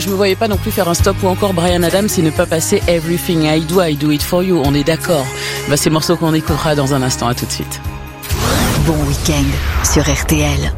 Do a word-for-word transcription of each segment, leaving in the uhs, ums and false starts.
Je me voyais pas non plus faire un stop ou encore Bryan Adams et ne pas passer Everything I Do, I Do It For You. On est d'accord. Bah, c'est le morceau qu'on écoutera dans un instant. À tout de suite. Bon week-end sur R T L.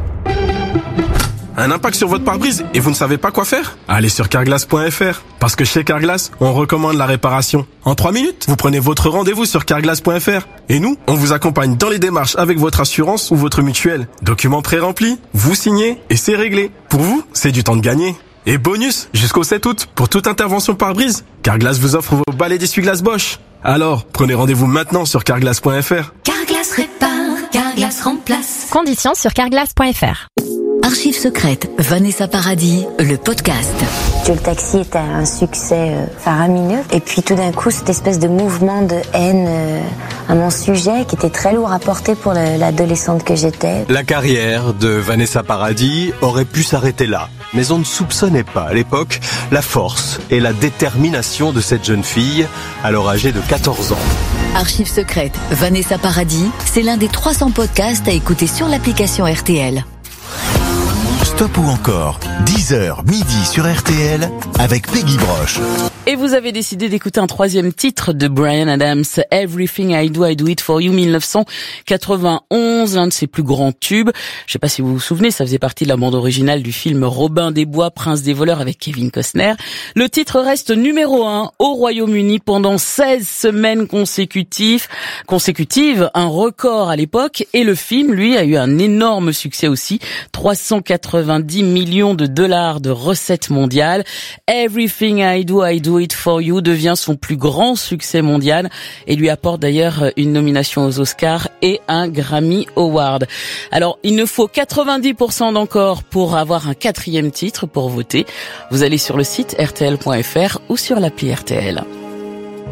Un impact sur votre pare-brise et vous ne savez pas quoi faire? Allez sur carglass point f r. Parce que chez Carglass, on recommande la réparation. En trois minutes, vous prenez votre rendez-vous sur carglass point f r. Et nous, on vous accompagne dans les démarches avec votre assurance ou votre mutuelle. Documents pré-remplis, vous signez et c'est réglé. Pour vous, c'est du temps de gagner. Et bonus, jusqu'au sept août, pour toute intervention pare-brise, Carglass vous offre vos balais d'essuie-glace Bosch. Alors, prenez rendez-vous maintenant sur carglass point f r. Carglass répare, Carglass remplace. Conditions sur carglass point f r. Archives secrètes, Vanessa Paradis, le podcast. Que le taxi était un succès euh, faramineux. Et puis tout d'un coup, cette espèce de mouvement de haine euh, à mon sujet qui était très lourd à porter pour le, l'adolescente que j'étais. La carrière de Vanessa Paradis aurait pu s'arrêter là. Mais on ne soupçonnait pas à l'époque la force et la détermination de cette jeune fille, alors âgée de quatorze ans. Archives secrètes, Vanessa Paradis, c'est l'un des trois cents podcasts à écouter sur l'application R T L. Stop ou encore, dix heures midi sur R T L avec Peggy Broche. Et vous avez décidé d'écouter un troisième titre de Bryan Adams, Everything I Do, I Do It For You, dix-neuf cent quatre-vingt-onze, l'un de ses plus grands tubes. Je sais pas si vous vous souvenez, ça faisait partie de la bande originale du film Robin des Bois, Prince des voleurs avec Kevin Costner. Le titre reste numéro un au Royaume-Uni pendant seize semaines consécutives, consécutives, un record à l'époque. Et le film, lui, a eu un énorme succès aussi, trois cent quatre-vingt-dix millions de dollars de recettes mondiales. Everything I Do, I Do It For You devient son plus grand succès mondial et lui apporte d'ailleurs une nomination aux Oscars et un Grammy Award. Alors, il ne faut quatre-vingt-dix pour cent d'encore pour avoir un quatrième titre pour voter. Vous allez sur le site R T L point F R ou sur l'appli R T L.